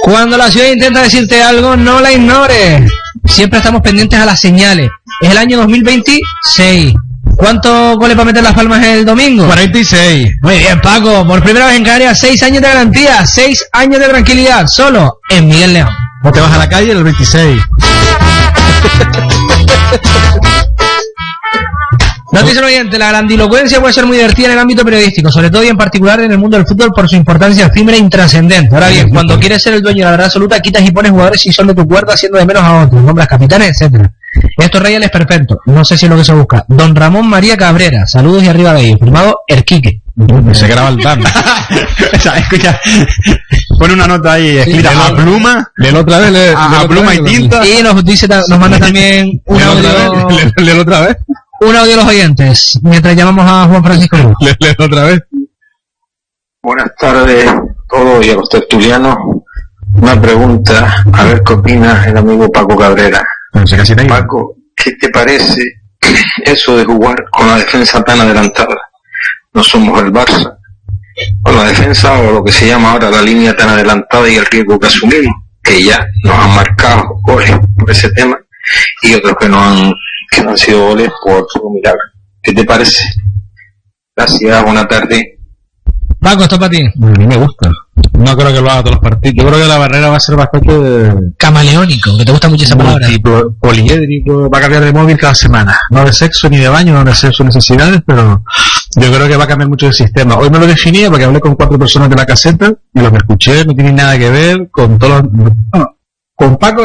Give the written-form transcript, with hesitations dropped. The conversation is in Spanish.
Cuando la ciudad intenta decirte algo, no la ignores. Siempre estamos pendientes a las señales. Es el año 2026. ¿Cuántos goles va a meter Las Palmas el domingo? 46. Muy bien, Paco. Por primera vez en Canarias, 6 años de garantía, 6 años de tranquilidad, solo en Miguel León. No te vas a la calle el 26. Nos dice el oyente, la grandilocuencia puede ser muy divertida en el ámbito periodístico, sobre todo y en particular en el mundo del fútbol por su importancia efímera e intrascendente. Ahora bien, cuando quieres ser el dueño de la verdad absoluta, quitas y pones jugadores y son de tu cuerda, haciendo de menos a otros, nombras capitanes, etcétera. Esto Real es perfecto, no sé si es lo que se busca. Don Ramón María Cabrera, saludos y arriba de ellos, firmado Erquique. Se graba el Dan. Escucha, pone una nota ahí escrita sí, a pluma, léelo otra vez, a pluma y tinta. Y nos dice, nos manda también un audio. Léelo otra vez. Un audio de los oyentes, mientras llamamos a Juan Francisco. Léelo otra vez. Buenas tardes a todos y a los tertulianos. Una pregunta, a ver qué opina el amigo Paco Cabrera. Paco, ¿qué te parece eso de jugar con la defensa tan adelantada? No somos el Barça. Con la defensa, o lo que se llama ahora la línea tan adelantada y el riesgo que asumimos, que ya nos han marcado goles por ese tema, y otros que no han sido goles por milagro. ¿Qué te parece? Gracias, buena tarde. Paco, esto para ti. A mí me gusta. No creo que lo haga todos los partidos. Yo creo que la barrera va a ser bastante camaleónico, que te gusta mucho esa palabra. Poliédrico, va a cambiar de móvil cada semana. No de sexo ni de baño, no de sus necesidades, pero yo creo que va a cambiar mucho el sistema. Hoy me lo definía porque hablé con 4 personas de la caseta y lo que escuché no tiene nada que ver con todos los... Con Paco